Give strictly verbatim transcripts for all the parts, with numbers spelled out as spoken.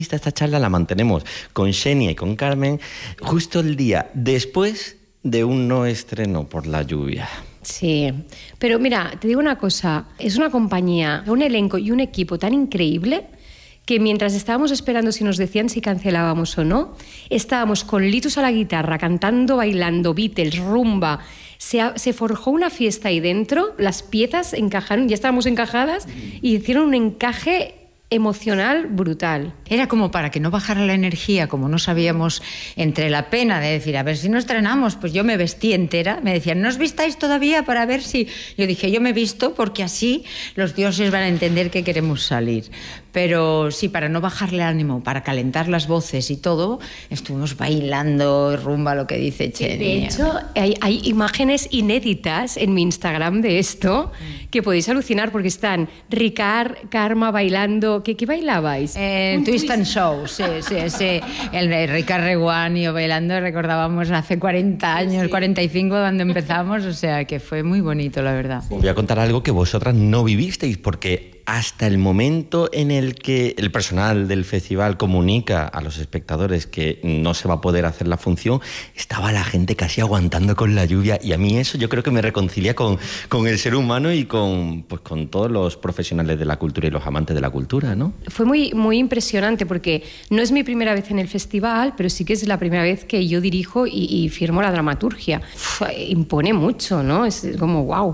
Esta charla la mantenemos con Xenia y con Carmen justo el día después de un no estreno por la lluvia. Sí, pero mira, te digo una cosa, es una compañía, un elenco y un equipo tan increíble que mientras estábamos esperando si nos decían si cancelábamos o no, estábamos con Litus a la guitarra, cantando, bailando, Beatles, rumba. Se, ha, se forjó una fiesta ahí dentro, las piezas encajaron, ya estábamos encajadas y hicieron un encaje emocional brutal. Era como para que no bajara la energía, como no sabíamos, entre la pena de decir, a ver si no estrenamos, pues yo me vestí entera, me decían, ¿no os vistáis todavía para ver si...? Yo dije, yo me visto porque así los dioses van a entender que queremos salir. Pero sí, para no bajarle el ánimo, para calentar las voces y todo, estuvimos bailando, rumba, lo que dice Xenia. De hecho, hay, hay imágenes inéditas en mi Instagram de esto que podéis alucinar porque están Ricard, Karma bailando. ¿Qué, qué bailabais? Eh, twist, twist and Show, sí, sí, sí. El de Ricard Reguant y yo bailando, recordábamos hace cuarenta años, sí. cuarenta y cinco cuando empezamos, o sea que fue muy bonito, la verdad. Voy a contar algo que vosotras no vivisteis, porque hasta el momento en el que el personal del festival comunica a los espectadores que no se va a poder hacer la función, estaba la gente casi aguantando con la lluvia, y a mí eso yo creo que me reconcilia con, con el ser humano y con, pues, con todos los profesionales de la cultura y los amantes de la cultura, ¿no? Fue muy, muy impresionante porque no es mi primera vez en el festival, pero sí que es la primera vez que yo dirijo y, y firmo la dramaturgia. Uf, impone mucho, ¿no? Es como wow.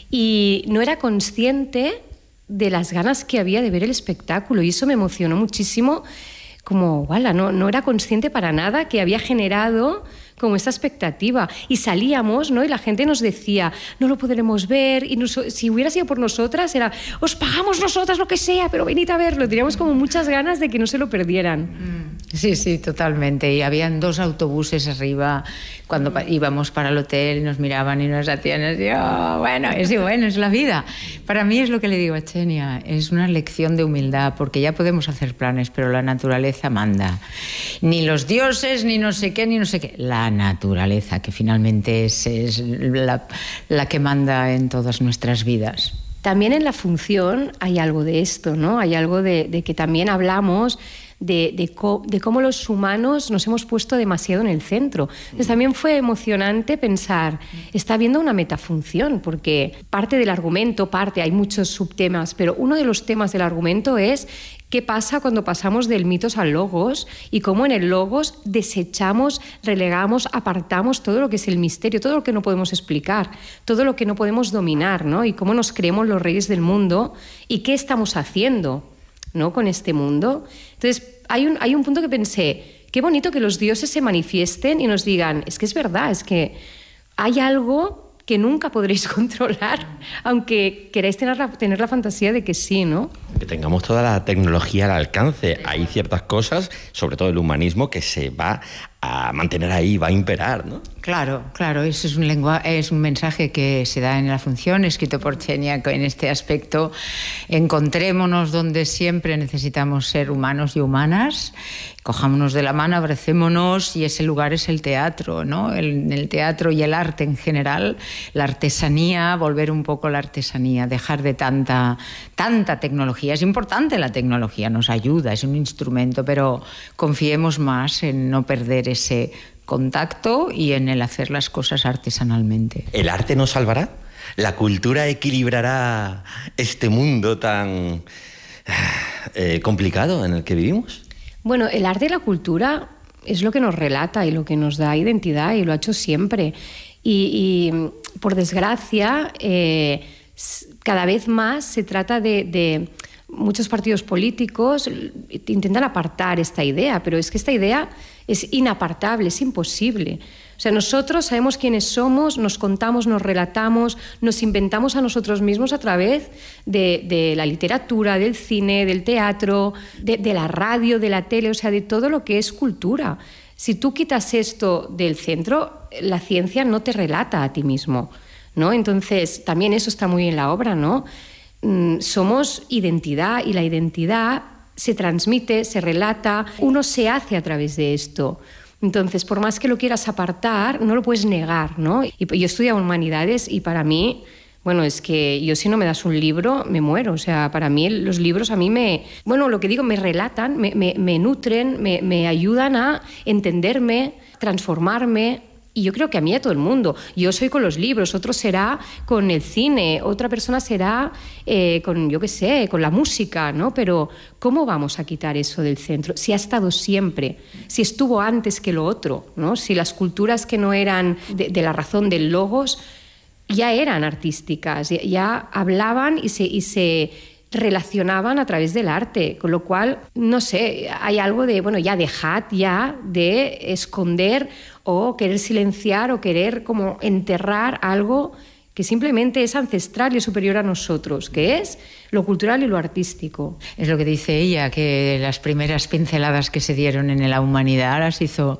Y no era consciente de las ganas que había de ver el espectáculo, y eso me emocionó muchísimo, como, ¡wala!, no, no era consciente para nada que había generado como esta expectativa, y salíamos, ¿no? Y la gente nos decía, no lo podremos ver, y nos, si hubiera sido por nosotras era, os pagamos nosotras lo que sea, pero venid a verlo. Teníamos como muchas ganas de que no se lo perdieran. Sí, sí, totalmente. Y habían dos autobuses arriba cuando mm. íbamos para el hotel, y nos miraban y nos hacían así, oh, bueno, es bueno, es la vida. Para mí es lo que le digo a Xenia, es una lección de humildad, porque ya podemos hacer planes, pero la naturaleza manda. Ni los dioses, ni no sé qué, ni no sé qué. La naturaleza, que finalmente es, es la, la que manda en todas nuestras vidas. También en la función hay algo de esto, ¿no? Hay algo de, de que también hablamos de, de, co, de cómo los humanos nos hemos puesto demasiado en el centro. Entonces también fue emocionante pensar, está habiendo una metafunción, porque parte del argumento, parte, hay muchos subtemas, pero uno de los temas del argumento es qué pasa cuando pasamos del mitos al logos, y cómo en el logos desechamos, relegamos, apartamos todo lo que es el misterio, todo lo que no podemos explicar, todo lo que no podemos dominar, ¿no? Y cómo nos creemos los reyes del mundo y qué estamos haciendo, ¿no?, con este mundo. Entonces hay un, hay un punto que pensé, qué bonito que los dioses se manifiesten y nos digan, es que es verdad, es que hay algo que nunca podréis controlar, aunque queráis tener la, tener la fantasía de que sí, ¿no? Que tengamos toda la tecnología al alcance. Hay ciertas cosas, sobre todo el humanismo, que se va a mantener ahí, va a imperar, ¿no? Claro, claro, eso es un lenguaje, es un mensaje que se da en la función, escrito por Xenia, en este aspecto. Encontrémonos donde siempre necesitamos ser humanos y humanas, cojámonos de la mano, abracémonos, y ese lugar es el teatro, ¿no? El, el teatro y el arte en general, la artesanía, volver un poco a la artesanía, dejar de tanta, tanta tecnología. Es importante la tecnología, nos ayuda, es un instrumento, pero confiemos más en no perder ese contacto y en el hacer las cosas artesanalmente. ¿El arte nos salvará? ¿La cultura equilibrará este mundo tan eh, complicado en el que vivimos? Bueno, el arte y la cultura es lo que nos relata y lo que nos da identidad, y lo ha hecho siempre. Y, y por desgracia, eh, cada vez más se trata de... de muchos partidos políticos intentan apartar esta idea, pero es que esta idea es inapartable, es imposible. O sea, nosotros sabemos quiénes somos, nos contamos, nos relatamos, nos inventamos a nosotros mismos a través de, de la literatura, del cine, del teatro, de, de la radio, de la tele, o sea, de todo lo que es cultura. Si tú quitas esto del centro, la ciencia no te relata a ti mismo, ¿no? Entonces, también eso está muy en la obra, ¿no? Somos identidad, y la identidad se transmite, se relata, uno se hace a través de esto. Entonces, por más que lo quieras apartar, no lo puedes negar, ¿no? Y yo he estudiado humanidades y para mí Bueno, es que yo si no me das un libro me muero. O sea, para mí los libros a mí me... Bueno, lo que digo, me relatan, me, me, me nutren, me, me ayudan a entenderme, transformarme. Y yo creo que a mí y a todo el mundo. Yo soy con los libros, otro será con el cine, otra persona será eh, con, yo qué sé, con la música, ¿no? Pero ¿cómo vamos a quitar eso del centro? Si ha estado siempre, si estuvo antes que lo otro, ¿no? Si las culturas que no eran de, de la razón del logos ya eran artísticas, ya, ya hablaban y se... Y se relacionaban a través del arte, con lo cual, no sé, hay algo de, bueno, ya dejad ya de esconder o querer silenciar o querer como enterrar algo que simplemente es ancestral y superior a nosotros, que es lo cultural y lo artístico. Es lo que dice ella, que las primeras pinceladas que se dieron en la humanidad las hizo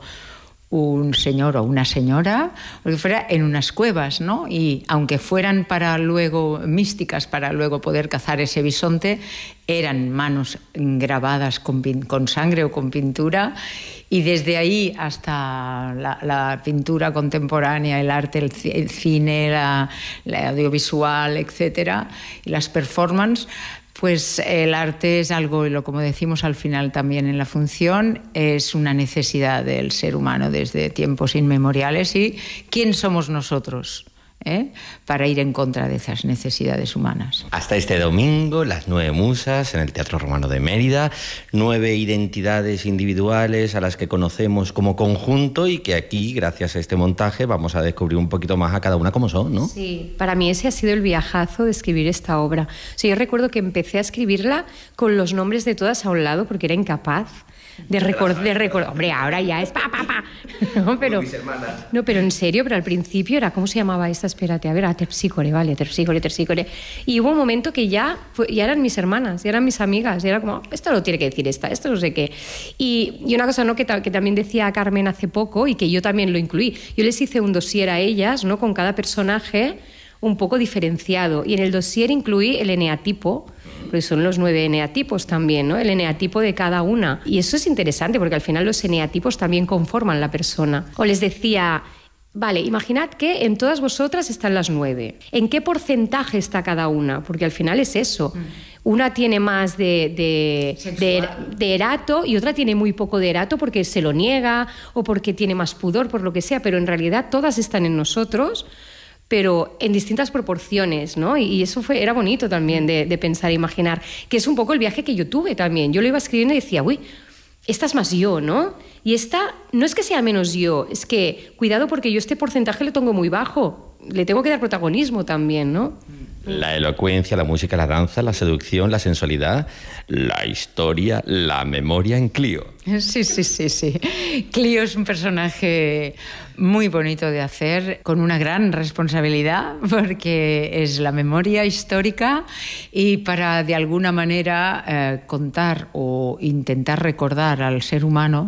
un señor o una señora, o que fuera en unas cuevas, ¿no? Y aunque fueran para luego místicas, para luego poder cazar ese bisonte, eran manos grabadas con, con sangre o con pintura, y desde ahí hasta la, la pintura contemporánea, el arte, el, el cine, la, la audiovisual, etcétera, y las performances. Pues el arte es algo, y lo como decimos al final también en la función, es una necesidad del ser humano desde tiempos inmemoriales. ¿Y quién somos nosotros ¿eh? para ir en contra de esas necesidades humanas? Hasta este domingo, las nueve musas en el Teatro Romano de Mérida, nueve identidades individuales a las que conocemos como conjunto y que aquí, gracias a este montaje, vamos a descubrir un poquito más a cada una como son, ¿no? Sí, para mí ese ha sido el viajazo de escribir esta obra. O sea, yo recuerdo que empecé a escribirla con los nombres de todas a un lado porque era incapaz de recordar, de recordar, hombre, ahora ya es pa, pa, pa. No, pero, no, pero en serio, pero al principio era, ¿cómo se llamaba esta? Espérate, a ver, a Terpsícore, vale, Terpsícore, Terpsícore. Y hubo un momento que ya, fue, ya eran mis hermanas, ya eran mis amigas, y era como, esto lo tiene que decir esta, esto no sé qué. Y, y una cosa, ¿no?, que, que también decía Carmen hace poco, y que yo también lo incluí, yo les hice un dossier a ellas, ¿no?, con cada personaje un poco diferenciado, y en el dossier incluí el eneatipo, porque son los nueve eneatipos también, ¿no? El eneatipo de cada una. Y eso es interesante porque al final los eneatipos también conforman la persona. O les decía, vale, imaginad que en todas vosotras están las nueve. ¿En qué porcentaje está cada una? Porque al final es eso. Una tiene más de, de, de, de erato y otra tiene muy poco de erato porque se lo niega o porque tiene más pudor, por lo que sea, pero en realidad todas están en nosotros, pero en distintas proporciones, ¿no? Y eso fue, era bonito también de, de pensar e imaginar, que es un poco el viaje que yo tuve también. Yo lo iba escribiendo y decía, uy, esta es más yo, ¿no? Y esta no es que sea menos yo, es que, cuidado porque yo este porcentaje lo tengo muy bajo, le tengo que dar protagonismo también, ¿no? La elocuencia, la música, la danza, la seducción, la sensualidad, la historia, la memoria en Clío. Sí, sí, sí, sí. Clío es un personaje muy bonito de hacer, con una gran responsabilidad, porque es la memoria histórica y para de alguna manera eh, contar o intentar recordar al ser humano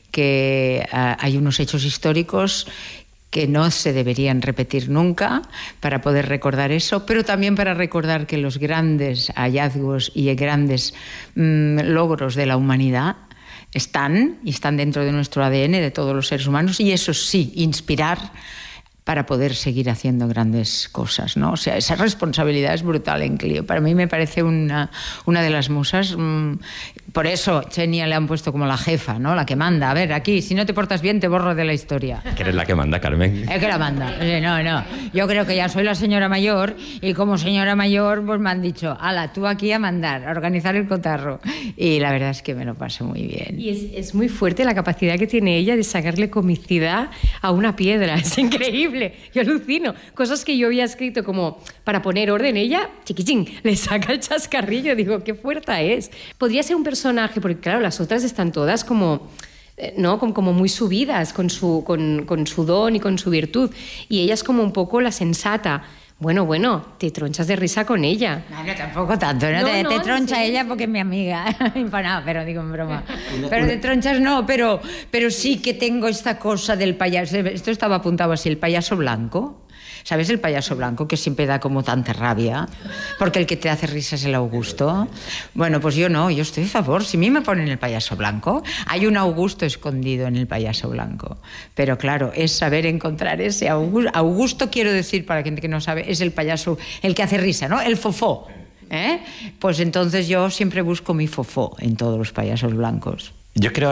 que eh, hay unos hechos históricos que no se deberían repetir nunca, para poder recordar eso, pero también para recordar que los grandes hallazgos y grandes mmm, logros de la humanidad están, y están dentro de nuestro A D N, de todos los seres humanos, y eso sí, inspirar para poder seguir haciendo grandes cosas, ¿no? O sea, esa responsabilidad es brutal en Clío. Para mí me parece una, una de las musas. Mmm, por eso Xenia le han puesto como la jefa, ¿no? La que manda. A ver, aquí, si no te portas bien, te borro de la historia. ¿Que eres la que manda, Carmen? Es que la manda. No, no. Yo creo que ya soy la señora mayor y como señora mayor pues me han dicho, ala, tú aquí a mandar, a organizar el cotarro. Y la verdad es que me lo paso muy bien. Y es, es muy fuerte la capacidad que tiene ella de sacarle comicidad a una piedra. Es increíble. Yo alucino. Cosas que yo había escrito como para poner orden, ella, chiquichín, le saca el chascarrillo. Digo, qué fuerte es. Podría ser un personaje, porque claro, las otras están todas como, ¿no?, como, como muy subidas con su, con, con su don y con su virtud. Y ella es como un poco la sensata. Bueno, bueno, te tronchas de risa con ella. No, no, tampoco tanto. No, no, te, no, te troncha no sé. Ella porque es mi amiga. No, pero digo en broma. Pero te tronchas no, pero, pero sí que tengo esta cosa del payaso. Esto estaba apuntado así, el payaso blanco. ¿Sabes el payaso blanco que siempre da como tanta rabia? Porque el que te hace risa es el Augusto. Bueno, pues yo no, yo estoy a favor. Si a mí me ponen el payaso blanco, hay un Augusto escondido en el payaso blanco. Pero claro, es saber encontrar ese Augusto. Augusto, quiero decir, para gente que no sabe, es el payaso, el que hace risa, ¿no? El fofó. ¿Eh? Pues entonces yo siempre busco mi fofó en todos los payasos blancos. Yo creo